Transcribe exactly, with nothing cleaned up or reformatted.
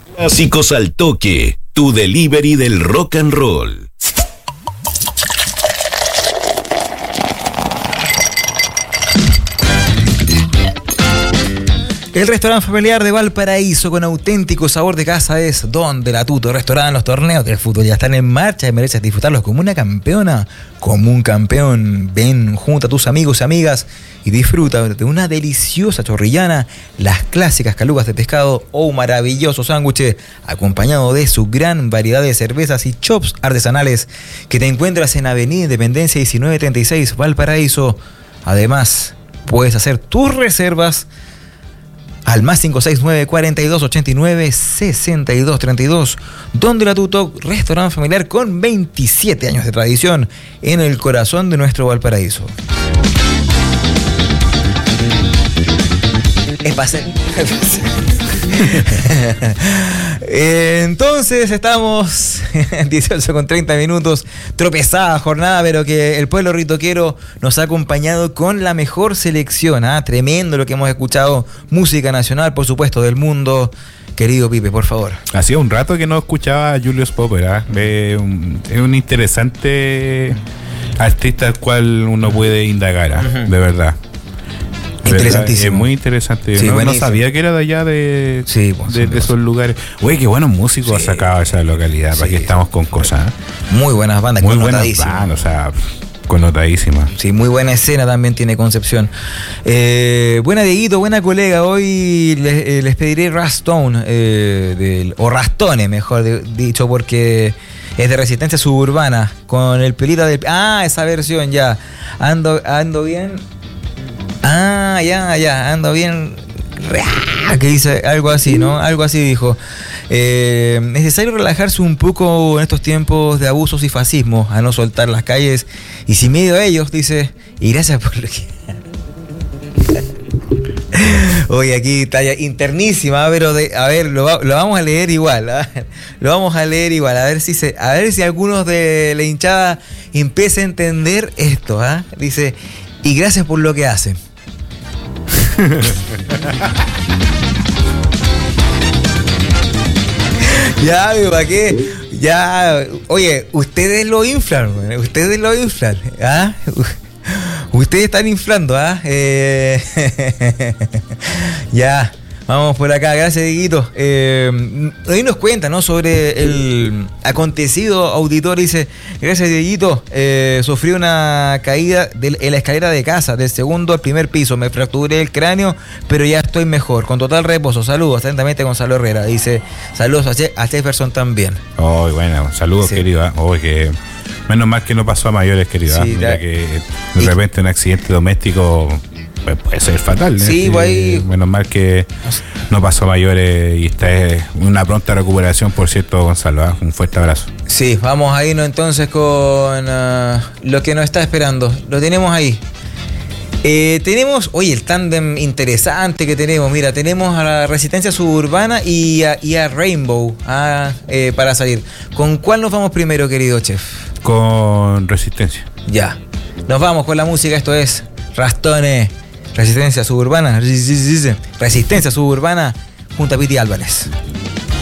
Clásicos al toque, tu delivery del rock and roll. El restaurante familiar de Valparaíso con auténtico sabor de casa es Donde la Tuto. Restaurante, los torneos del fútbol ya están en marcha y mereces disfrutarlos como una campeona, como un campeón. Ven junto a tus amigos y amigas y disfruta de una deliciosa chorrillana, las clásicas calugas de pescado o un maravilloso sándwich acompañado de su gran variedad de cervezas y chops artesanales que te encuentras en Avenida Independencia diecinueve treinta y seis Valparaíso. Además, puedes hacer tus reservas al más cinco seis nueve, cuarenta y dos ochenta y nueve, sesenta y dos treinta y dos, Donde la Tuto, restaurante familiar con veintisiete años de tradición en el corazón de nuestro Valparaíso. Es para Entonces estamos dieciocho con treinta minutos, tropezada jornada, pero que el pueblo ritoquero nos ha acompañado con la mejor selección, ¿ah? Tremendo lo que hemos escuchado, música nacional, por supuesto, del mundo. Querido Pipe, por favor. Hacía un rato que no escuchaba a Julius Popper, ¿ah? Es un, es un interesante artista al cual uno puede indagar, ¿ah? Uh-huh. De verdad. Interesantísimo. Es muy interesante. Sí, no, no sabía que era de allá de, sí, pues, de, sí, de esos lugares. Güey, qué buenos músicos sí. ha sacado esa localidad. Sí. Para que estamos con cosas. ¿eh? Muy buenas bandas, muy buenas bandas, o sea, connotadísimas. Sí, muy buena escena también tiene Concepción. Eh, buena Dieguito, buena colega. Hoy les, les pediré Rastone, eh, del, o Rastone, mejor de, dicho, porque es de Resistencia Suburbana. Con el pelita del. Ah, esa versión ya. Ando, ando bien. Ah, ya, ya, ando bien. Que dice algo así, ¿no? Algo así dijo. Eh, necesario relajarse un poco en estos tiempos de abusos y fascismo, a no soltar las calles y sin miedo a ellos, dice. Y gracias por lo que. Oye, aquí talla internísima, pero de, a ver, lo, lo vamos a leer igual, ¿eh? Lo vamos a leer igual, a ver si se, a ver si algunos de la hinchada empiezan a entender esto, ¿eh? Dice, y gracias por lo que hacen. Ya, ¿para qué? Ya, oye, ustedes lo inflan, ustedes lo inflan, ¿ah? Ustedes están inflando, ¿ah? Eh, ya, vamos por acá, gracias, Dieguito. Eh, hoy nos cuenta, ¿no? Sobre el acontecido. Auditor dice, gracias, Dieguito, eh, sufrí una caída de, en la escalera de casa, del segundo al primer piso, me fracturé el cráneo, pero ya estoy mejor, con total reposo. Saludos, atentamente, Gonzalo Herrera. Dice, saludos a, Je- a Jefferson también. Oh, bueno, saludos, sí. Querido. Oh, que menos mal que no pasó a mayores, querido. Sí, mira, que de repente un accidente doméstico puede ser fatal, ¿eh? Sí, pues ahí... Menos mal que no pasó a mayores y está en una pronta recuperación, por cierto, Gonzalo, ¿eh? Un fuerte abrazo. Sí, vamos a irnos entonces con uh, lo que nos está esperando. Lo tenemos ahí. Eh, tenemos, oye, el tándem interesante que tenemos. Mira, tenemos a la Resistencia Suburbana y a, y a Rainbow a, eh, para salir. ¿Con cuál nos vamos primero, querido chef? Con Resistencia. Ya. Nos vamos con la música. Esto es Rastone. Resistencia Suburbana, Resistencia Suburbana junto a Piti Álvarez.